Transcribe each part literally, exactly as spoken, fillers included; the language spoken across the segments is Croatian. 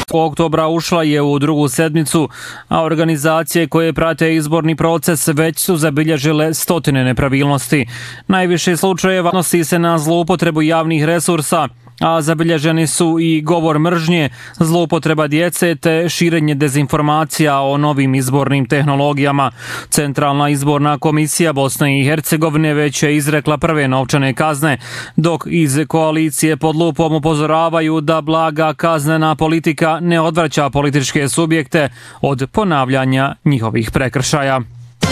oktobra ušla je u drugu sedmicu, a organizacije koje prate izborni proces već su zabilježile stotine nepravilnosti. Najviše slučajeva odnosi se na zloupotrebu javnih resursa, a zabilježeni su i govor mržnje, zloupotreba djece te širenje dezinformacija o novim izbornim tehnologijama. Centralna izborna komisija Bosne i Hercegovine već je izrekla prve novčane kazne, dok iz koalicije pod lupom upozoravaju da blaga kaznena politika ne odvraća političke subjekte od ponavljanja njihovih prekršaja.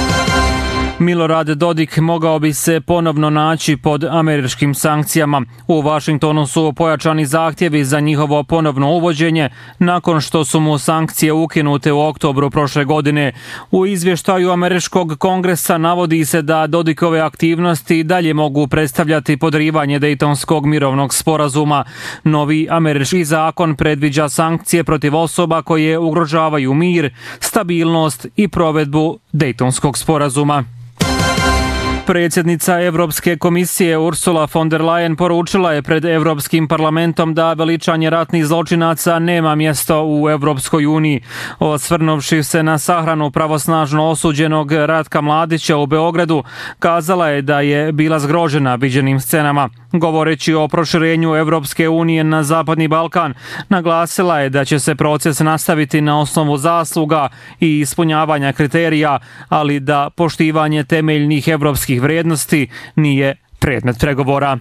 Milorad Dodik mogao bi se ponovno naći pod američkim sankcijama. U Vašingtonu su pojačani zahtjevi za njihovo ponovno uvođenje nakon što su mu sankcije ukinute u oktobru prošle godine. U izvještaju američkog kongresa navodi se da Dodikove aktivnosti dalje mogu predstavljati podrivanje Dejtonskog mirovnog sporazuma. Novi američki zakon predviđa sankcije protiv osoba koje ugrožavaju mir, stabilnost i provedbu Dejtonskog sporazuma. Predsjednica Evropske komisije Ursula von der Leyen poručila je pred Evropskim parlamentom da veličanje ratnih zločinaca nema mjesto u Evropskoj uniji. Osvrnuvši se na sahranu pravosnažno osuđenog Ratka Mladića u Beogradu, kazala je da je bila zgrožena viđenim scenama. Govoreći o proširenju Evropske unije na Zapadni Balkan, naglasila je da će se proces nastaviti na osnovu zasluga i ispunjavanja kriterija, ali da poštivanje temeljnih evropskih vrijednosti nije predmet pregovora.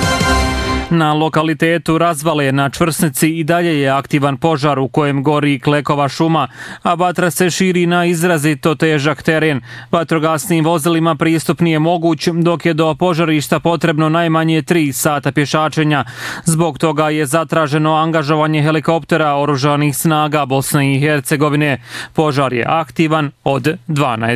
Na lokalitetu Razvale na Čvrsnici i dalje je aktivan požar u kojem gori klekova šuma, a vatra se širi na izrazito težak teren. Vatrogasnim vozilima pristup nije moguć, dok je do požarišta potrebno najmanje tri sata pješačenja. Zbog toga je zatraženo angažovanje helikoptera oružanih snaga Bosne i Hercegovine. Požar je aktivan od dvanaest